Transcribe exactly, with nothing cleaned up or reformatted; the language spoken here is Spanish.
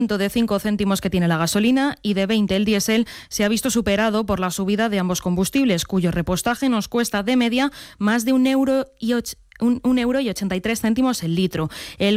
de cinco céntimos que tiene la gasolina y de veinte el diésel se ha visto superado por la subida de ambos combustibles, cuyo repostaje nos cuesta de media más de un euro y och- un, un euro y ochenta y tres céntimos el litro. El